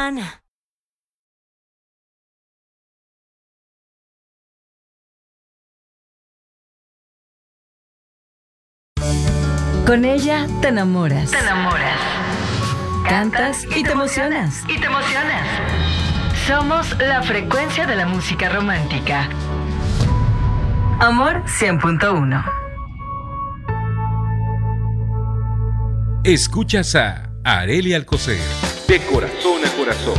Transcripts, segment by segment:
van. Con ella te enamoras. Te enamoras. Cantas y te emocionas. Y te emocionas. Somos la frecuencia de la música romántica. Amor 100.1. Escuchas a Arely Alcocer, de corazón a corazón.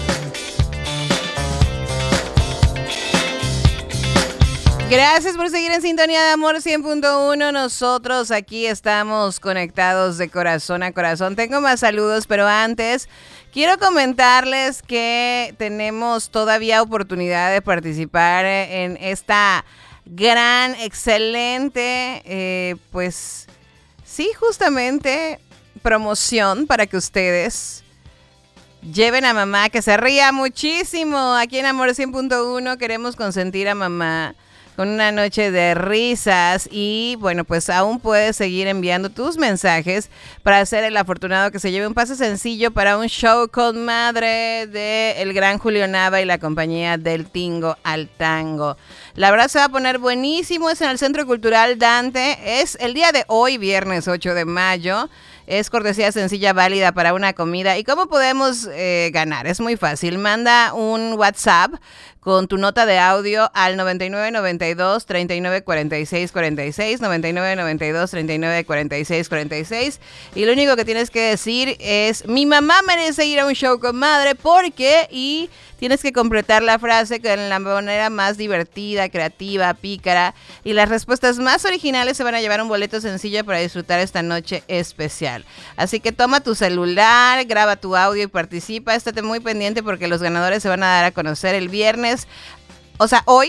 Gracias por seguir en sintonía de Amor 100.1. Nosotros aquí estamos conectados de corazón a corazón. Tengo más saludos, pero antes quiero comentarles que tenemos todavía oportunidad de participar en esta gran, excelente, pues sí, justamente promoción para que ustedes lleven a mamá, que se ría muchísimo. Aquí en Amor 100.1 queremos consentir a mamá con una noche de risas y bueno, pues aún puedes seguir enviando tus mensajes para ser el afortunado que se lleve un pase sencillo para un show con madre de el gran Julio Nava y la compañía Del Tingo al Tango. La verdad se va a poner buenísimo, es en el Centro Cultural Dante, es el día de hoy, viernes 8 de mayo. Es cortesía sencilla válida para una comida. ¿Y cómo podemos ganar? Es muy fácil. Manda un WhatsApp con tu nota de audio al 9992 3946 46, 9992 3946 46. Y lo único que tienes que decir es: mi mamá merece ir a un show con madre porque... y tienes que completar la frase con la manera más divertida, creativa, pícara. Y las respuestas más originales se van a llevar un boleto sencillo para disfrutar esta noche especial. Así que toma tu celular, graba tu audio y participa. Estate muy pendiente porque los ganadores se van a dar a conocer el viernes. O sea, hoy.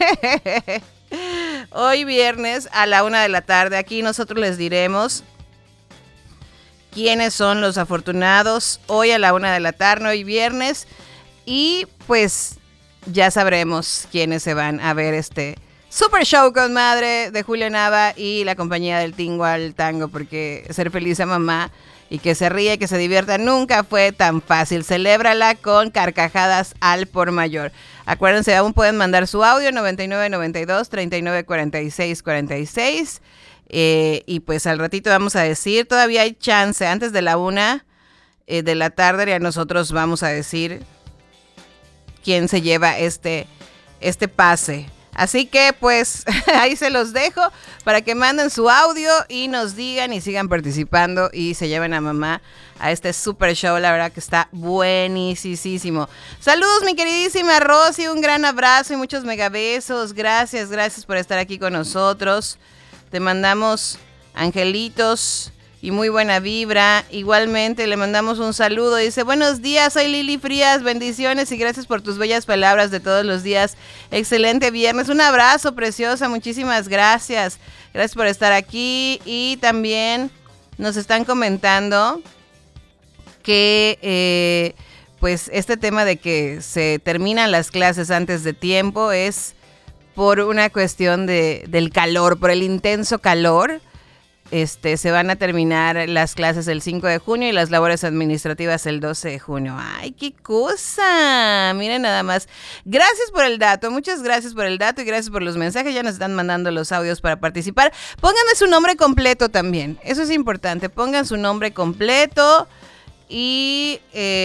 Hoy viernes a la 1 de la tarde. Aquí nosotros les diremos quiénes son los afortunados. Hoy a la 1 de la tarde, hoy viernes. Y pues ya sabremos quiénes se van a ver este super show con madre de Julio Nava y la compañía Del Tingo al Tango, porque ser feliz a mamá y que se ríe, que se divierta nunca fue tan fácil. Celébrala con carcajadas al por mayor. Acuérdense, aún pueden mandar su audio 9992 3946 46 y pues al ratito vamos a decir, todavía hay chance, antes de la 1 de la tarde ya nosotros vamos a decir quién se lleva este pase. Así que pues ahí se los dejo para que manden su audio y nos digan y sigan participando y se lleven a mamá a este super show. La verdad que está buenísimo. Saludos mi queridísima Rosy, un gran abrazo y muchos megabesos. Gracias por estar aquí con nosotros. Te mandamos angelitos y muy buena vibra. Igualmente le mandamos un saludo. Dice: buenos días, soy Lili Frías, bendiciones y gracias por tus bellas palabras de todos los días. Excelente viernes, un abrazo preciosa, muchísimas gracias. Gracias por estar aquí. Y también nos están comentando que pues este tema de que se terminan las clases antes de tiempo es por una cuestión del calor, por el intenso calor. Se van a terminar las clases el 5 de junio y las labores administrativas el 12 de junio. ¡Ay, qué cosa! Miren nada más. Gracias por el dato, muchas gracias por el dato y gracias por los mensajes. Ya nos están mandando los audios para participar. Pónganme su nombre completo también, eso es importante. Pongan su nombre completo y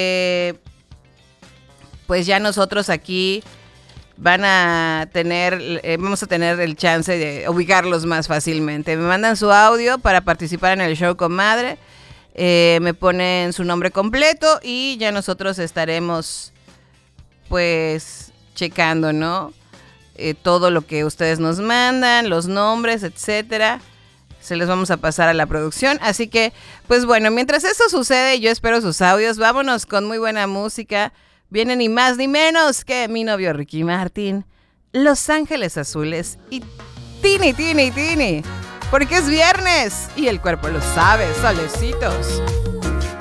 pues ya nosotros aquí vamos a tener el chance de ubicarlos más fácilmente. Me mandan su audio para participar en el show con madre, me ponen su nombre completo y ya nosotros estaremos pues checando, ¿no? Todo lo que ustedes nos mandan, los nombres, etcétera. Se les vamos a pasar a la producción. Así que, pues bueno, mientras eso sucede, yo espero sus audios. Vámonos con muy buena música. Viene ni más ni menos que mi novio Ricky Martin, Los Ángeles Azules y Tini, porque es viernes y el cuerpo lo sabe, solecitos.